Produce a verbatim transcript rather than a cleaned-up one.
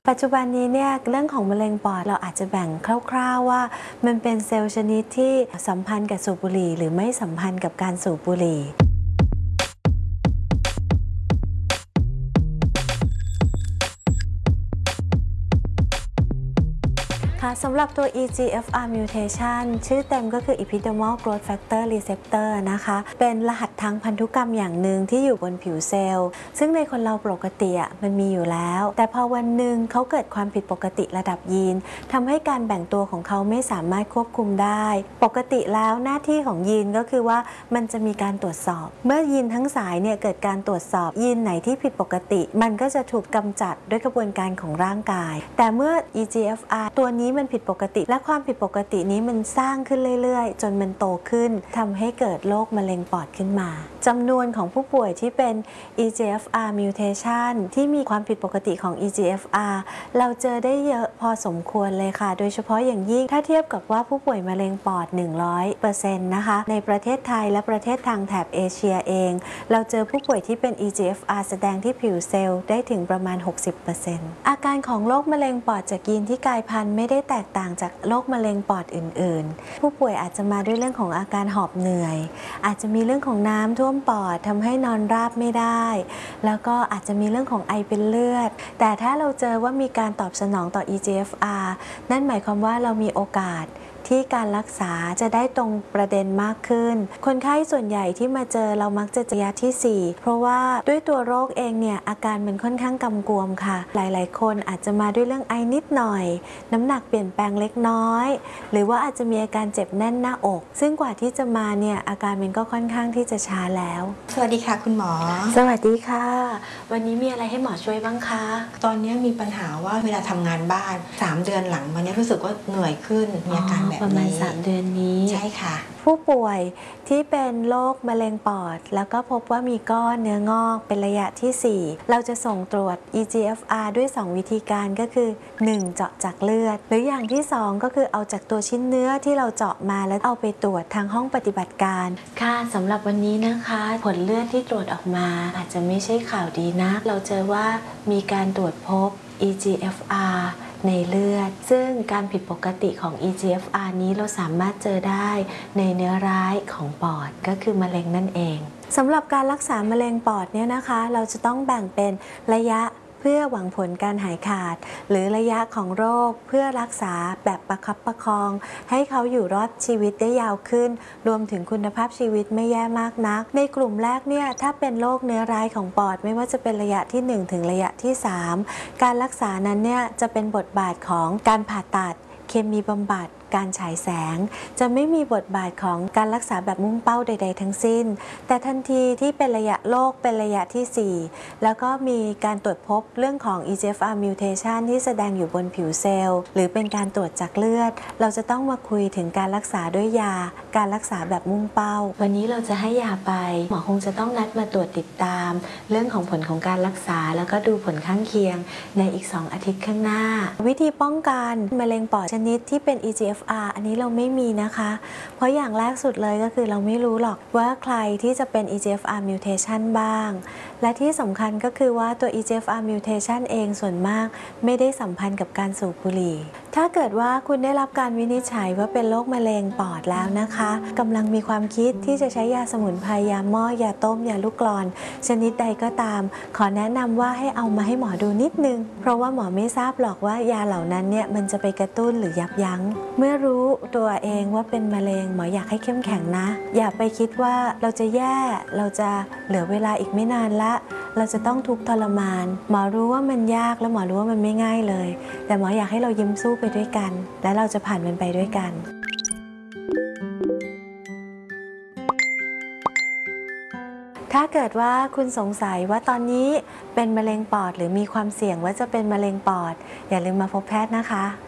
ปัจจุบันนี้เนี่ยเรื่องของมะเร็งปอดเราอาจจะแบ่งคร่าวๆว่ามันเป็นเซลล์ชนิดที่สัมพันธ์กับสูบบุหรี่หรือไม่สัมพันธ์กับการสูบบุหรี่ค่ะสำหรับตัว อี จี เอฟ อาร์ mutation ชื่อเต็มก็คือ Epidermal Growth Factor Receptor นะคะเป็นรหัสทางพันธุกรรมอย่างหนึ่งที่อยู่บนผิวเซลล์ซึ่งในคนเราปกติอ่ะมันมีอยู่แล้วแต่พอวันหนึ่งเขาเกิดความผิดปกติระดับยีนทำให้การแบ่งตัวของเขาไม่สามารถควบคุมได้ปกติแล้วหน้าที่ของยีนก็คือว่ามันจะมีการตรวจสอบเมื่อยีนทั้งสายเนี่ยเกิดการตรวจสอบยีนไหนที่ผิดปกติมันก็จะถูกกำจัดด้วยกระบวนการของร่างกายแต่เมื่อ อี จี เอฟ อาร์ ตัวนี้มันผิดปกติและความผิดปกตินี้มันสร้างขึ้นเรื่อยๆจนมันโตขึ้นทำให้เกิดโรคมะเร็งปอดขึ้นมาจำนวนของผู้ป่วยที่เป็น อี จี เอฟ อาร์ mutation ที่มีความผิดปกติของ อี จี เอฟ อาร์ เราเจอได้เยอะพอสมควรเลยค่ะโดยเฉพาะอย่างยิ่งถ้าเทียบกับว่าผู้ป่วยมะเร็งปอด หนึ่งร้อยเปอร์เซ็นต์ นะคะในประเทศไทยและประเทศทางแถบเอเชียเองเราเจอผู้ป่วยที่เป็น อี จี เอฟ อาร์ แสดงที่ผิวเซลล์ได้ถึงประมาณ หกสิบเปอร์เซ็นต์ อาการของโรคมะเร็งปอดจากยีนที่กลายพันธุ์ไม่ได้แตกต่างจากโรคมะเร็งปอดอื่นๆผู้ป่วยอาจจะมาด้วยเรื่องของอาการหอบเหนื่อยอาจจะมีเรื่องของน้ำท่วมปอดทำให้นอนราบไม่ได้แล้วก็อาจจะมีเรื่องของไอเป็นเลือดแต่ถ้าเราเจอว่ามีการตอบสนองต่อ อี จี เอฟ อาร์ นั่นหมายความว่าเรามีโอกาสที่การรักษาจะได้ตรงประเด็นมากขึ้นคนไข้ส่วนใหญ่ที่มาเจอเรามักจะระยะที่สี่เพราะว่าด้วยตัวโรคเองเนี่ยอาการมันค่อนข้างกำกวมค่ะหลายๆคนอาจจะมาด้วยเรื่องไอนิดหน่อยน้ำหนักเปลี่ยนแปลงเล็กน้อยหรือว่าอาจจะมีอาการเจ็บแน่นหน้าอกซึ่งกว่าที่จะมาเนี่ยอาการมันก็ค่อนข้างที่จะช้าแล้วสวัสดีค่ะคุณหมอสวัสดีค่ะวันนี้มีอะไรให้หมอช่วยบ้างคะตอนนี้มีปัญหาว่าเวลาทำงานบ้านสามเดือนหลังมานี้รู้สึกว่าเหนื่อยขึ้นมีอาการแบบประมาณสามเดือนนี้ใช่ค่ะผู้ป่วยที่เป็นโรคมะเร็งปอดแล้วก็พบว่ามีก้อนเนื้องอกเป็นระยะที่สี่เราจะส่งตรวจ อี จี เอฟ อาร์ ด้วยสองวิธีการก็คือหนึ่งเจาะจากเลือดหรืออย่างที่สองก็คือเอาจากตัวชิ้นเนื้อที่เราเจาะมาแล้วเอาไปตรวจทางห้องปฏิบัติการค่ะสำหรับวันนี้นะคะผลเลือดที่ตรวจออกมาอาจจะไม่ใช่ข่าวดีนักเราเจอว่ามีการตรวจพบ อี จี เอฟ อาร์ในเลือดซึ่งการผิดปกติของ อี จี เอฟ อาร์ นี้เราสามารถเจอได้ในเนื้อร้ายของปอดก็คือมะเร็งนั่นเองสำหรับการรักษามะเร็งปอดเนี่ยนะคะเราจะต้องแบ่งเป็นระยะเพื่อหวังผลการหายขาดหรือระยะของโรคเพื่อรักษาแบบประคับประคองให้เขาอยู่รอดชีวิตได้ยาวขึ้นรวมถึงคุณภาพชีวิตไม่แย่มากนักในกลุ่มแรกเนี่ยถ้าเป็นโรคเนื้อร้ายของปอดไม่ว่าจะเป็นระยะที่หนึ่งถึงระยะที่สามการรักษานั้นเนี่ยจะเป็นบทบาทของการผ่าตัดเคมีบำบัดการฉายแสงจะไม่มีบทบาทของการรักษาแบบมุ่งเป้าใดๆทั้งสิ้นแต่ทันทีที่เป็นระยะโรคเป็นระยะที่สี่แล้วก็มีการตรวจพบเรื่องของ อี จี เอฟ อาร์ mutation ที่แสดงอยู่บนผิวเซลล์หรือเป็นการตรวจจากเลือดเราจะต้องมาคุยถึงการรักษาด้วยยาการรักษาแบบมุ่งเป้าวันนี้เราจะให้ยาไปหมอคงจะต้องนัดมาตรวจติดตามเรื่องของผลของการรักษาแล้วก็ดูผลข้างเคียงในอีกสองอาทิตย์ข้างหน้าวิธีป้องกันมะเร็งปอดชนิดที่เป็น อี จี เอฟ อาร์ อันนี้เราไม่มีนะคะเพราะอย่างแรกสุดเลยก็คือเราไม่รู้หรอกว่าใครที่จะเป็น อี จี เอฟ อาร์ mutation บ้างและที่สำคัญก็คือว่าตัว อี จี เอฟ อาร์ mutation เองส่วนมากไม่ได้สัมพันธ์กับการสูบบุหรี่ถ้าเกิดว่าคุณได้รับการวินิจฉัยว่าเป็นโรคมะเร็งปอดแล้วนะคะกำลังมีความคิดที่จะใช้ยาสมุนไพรยาหม้อยาต้มยาลูกกลอนชนิดใดก็ตามขอแนะนำว่าให้เอามาให้หมอดูนิดนึงเพราะว่าหมอไม่ทราบหรอกว่ายาเหล่านั้นเนี่ยมันจะไปกระตุ้นหรือยับยั้งเมื่อรู้ตัวเองว่าเป็นมะเร็งหมออยากให้เข้มแข็งนะอย่าไปคิดว่าเราจะแย่เราจะเหลือเวลาอีกไม่นานละเราจะต้องทุกข์ทรมานหมอรู้ว่ามันยากและหมอรู้ว่ามันไม่ง่ายเลยแต่หมออยากให้เรายิ้มสู้ไปด้วยกันและเราจะผ่านมันไปด้วยกันถ้าเกิดว่าคุณสงสัยว่าตอนนี้เป็นมะเร็งปอดหรือมีความเสี่ยงว่าจะเป็นมะเร็งปอดอย่าลืมมาพบแพทย์นะคะ